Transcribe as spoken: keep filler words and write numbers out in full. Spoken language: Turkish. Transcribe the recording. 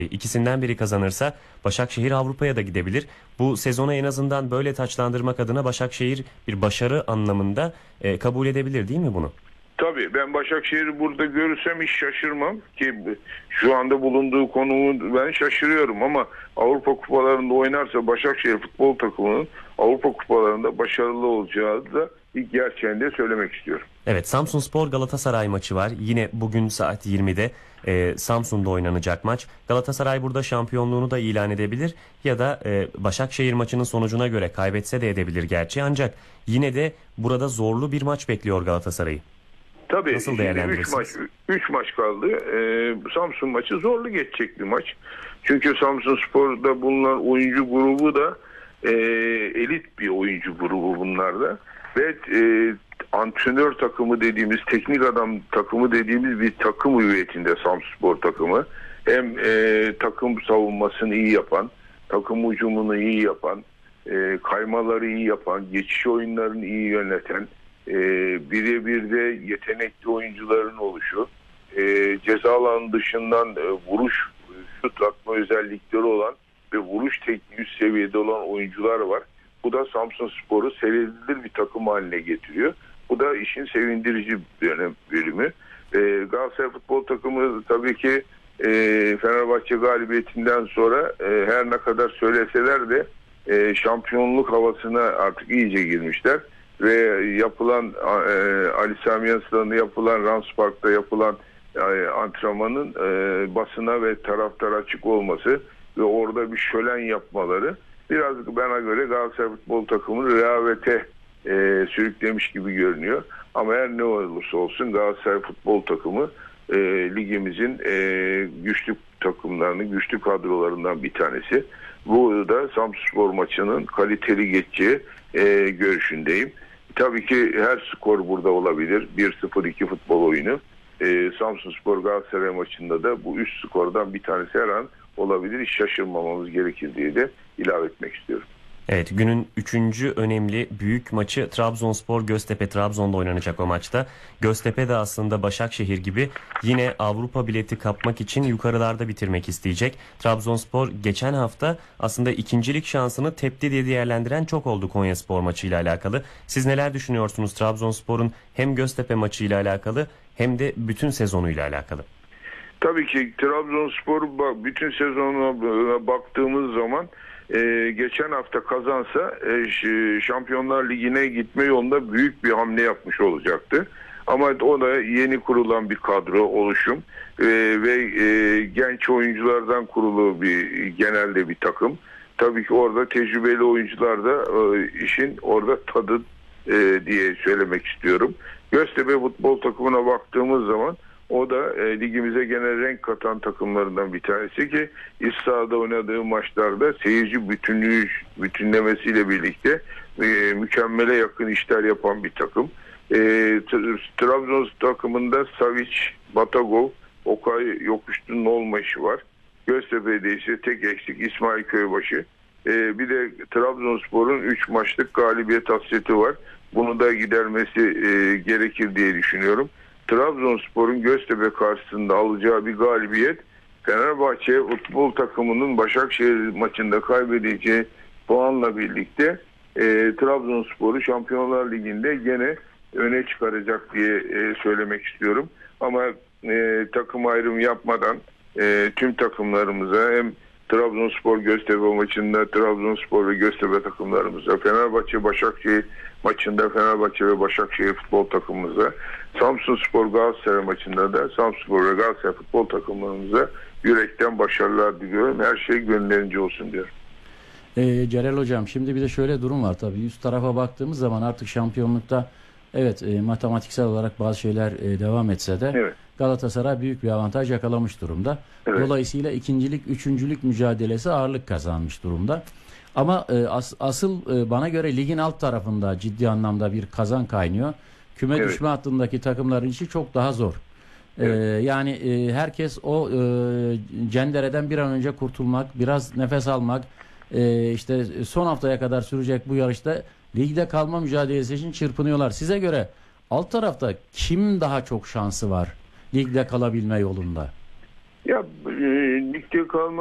İkisinden biri kazanırsa Başakşehir Avrupa'ya da gidebilir. Bu sezonu en azından böyle taçlandırmak adına Başakşehir bir başarı anlamında e, kabul edebilir değil mi bunu? Tabii ben Başakşehir'i burada görürsem hiç şaşırmam ki şu anda bulunduğu konumu ben şaşırıyorum ama Avrupa kupalarında oynarsa Başakşehir futbol takımının Avrupa kupalarında başarılı olacağı da ilk gerçeğini de söylemek istiyorum. Evet, Samsunspor Galatasaray maçı var. Yine bugün saat yirmide e, Samsun'da oynanacak maç. Galatasaray burada şampiyonluğunu da ilan edebilir ya da e, Başakşehir maçının sonucuna göre kaybetse de edebilir gerçi. Ancak yine de burada zorlu bir maç bekliyor Galatasaray'ı. Tabii. Nasıl değerlendirirsiniz? üç maç, üç maç kaldı. Ee, Samsun maçı zorlu geçecek bir maç. Çünkü Samsunspor'da bulunan oyuncu grubu da e, elit bir oyuncu grubu bunlarda. Ve e, antrenör takımı dediğimiz, teknik adam takımı dediğimiz bir takım hüviyetinde Samsunspor takımı. Hem e, takım savunmasını iyi yapan, takım hücumunu iyi yapan, e, kaymaları iyi yapan, geçiş oyunlarını iyi yöneten, e, birebir de yetenekli oyuncuların oluşu, e, ceza alanı dışından e, vuruş, şut atma özellikleri olan ve vuruş tekniği üst seviyede olan oyuncular var. Bu da Samsunspor'u seyredilir bir takım haline getiriyor. Bu da işin sevindirici bir bölümü. E, Galatasaray futbol takımı tabii ki e, Fenerbahçe galibiyetinden sonra e, her ne kadar söyleseler de e, şampiyonluk havasına artık iyice girmişler. Ve yapılan e, Ali Sami Yen'de yapılan Rams Park'ta yapılan e, antrenmanın e, basına ve taraftara açık olması ve orada bir şölen yapmaları biraz bana göre Galatasaray futbol takımını rehavete e, sürüklemiş gibi görünüyor. Ama her ne olursa olsun Galatasaray futbol takımı e, ligimizin e, güçlü takımlarının, güçlü kadrolarından bir tanesi. Bu da Samsunspor maçının kaliteli geçeceği e, görüşündeyim. Tabii ki her skor burada olabilir. bir sıfır iki futbol oyunu. E, Samsunspor Galatasaray maçında da bu üç skordan bir tanesi her an olabilir. Hiç şaşırmamamız gerekir diye de ilave etmek istiyorum. Evet, günün üçüncü önemli büyük maçı Trabzonspor Göztepe. Trabzon'da oynanacak o maçta. Göztepe de aslında Başakşehir gibi yine Avrupa bileti kapmak için yukarılarda bitirmek isteyecek. Trabzonspor geçen hafta aslında ikincilik şansını tepti diye değerlendiren çok oldu Konyaspor maçıyla alakalı. Siz neler düşünüyorsunuz Trabzonspor'un hem Göztepe maçıyla alakalı hem de bütün sezonuyla alakalı? Tabii ki Trabzonspor bütün sezonuna baktığımız zaman Ee, geçen hafta kazansa e, Şampiyonlar Ligi'ne gitme yolunda büyük bir hamle yapmış olacaktı. Ama o da yeni kurulan bir kadro oluşum e, ve e, genç oyunculardan kurulu bir genelde bir takım. Tabii ki orada tecrübeli oyuncular da e, işin orada tadı e, diye söylemek istiyorum. Göztepe futbol takımına baktığımız zaman o da e, ligimize gene renk katan takımlarından bir tanesi ki iç sahada oynadığı maçlarda seyirci bütünlüğü bütünlemesiyle birlikte e, mükemmele yakın işler yapan bir takım. E, Trabzon takımında Savic, Batagov, Okay Yokuştu'nun olma işi var. Göztepe'de ise tek eksik İsmail Köybaşı. E, bir de Trabzonspor'un üç maçlık galibiyet hasreti var. Bunu da gidermesi e, gerekir diye düşünüyorum. Trabzonspor'un Göztepe karşısında alacağı bir galibiyet Fenerbahçe futbol takımının Başakşehir maçında kaybedeceği puanla birlikte e, Trabzonspor'u Şampiyonlar Ligi'nde gene öne çıkaracak diye e, söylemek istiyorum. Ama e, takım ayrımı yapmadan e, tüm takımlarımıza hem Trabzonspor Göztepe maçında Trabzonspor ve Göztepe takımlarımıza, Fenerbahçe Başakşehir maçında Fenerbahçe ve Başakşehir futbol takımımıza, Samsunspor Galatasaray maçında da Samsunspor ve Galatasaray futbol takımlarımıza yürekten başarılar diliyorum. Her şey gönlerince olsun diyorum. E, Celal Hocam, şimdi bir de şöyle durum var tabii. Üst tarafa baktığımız zaman artık şampiyonlukta evet e, matematiksel olarak bazı şeyler e, devam etse de evet, Galatasaray büyük bir avantaj yakalamış durumda. Evet. Dolayısıyla ikincilik, üçüncülük mücadelesi ağırlık kazanmış durumda. Ama e, as, asıl e, bana göre ligin alt tarafında ciddi anlamda bir kazan kaynıyor. Küme evet, düşme hattındaki takımların işi çok daha zor. Evet. E, yani e, herkes o e, cendereden bir an önce kurtulmak, biraz nefes almak, e, işte son haftaya kadar sürecek bu yarışta ligde kalma mücadelesi için çırpınıyorlar. Size göre alt tarafta kim daha çok şansı var ligde kalabilme yolunda? Ya e, ligde kalma